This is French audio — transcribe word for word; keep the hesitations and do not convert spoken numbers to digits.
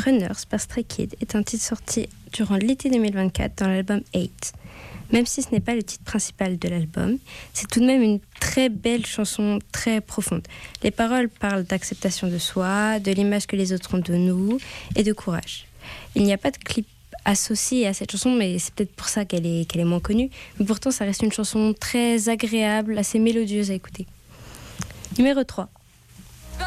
Runners par Stray Kids est un titre sorti durant l'été deux mille vingt-quatre dans l'album eight. Même si ce n'est pas le titre principal de l'album, c'est tout de même une très belle chanson, très profonde. Les paroles parlent d'acceptation de soi, de l'image que les autres ont de nous et de courage. Il n'y a pas de clip associé à cette chanson, mais c'est peut-être pour ça qu'elle est, qu'elle est moins connue. Mais pourtant, ça reste une chanson très agréable, assez mélodieuse à écouter. Numéro trois.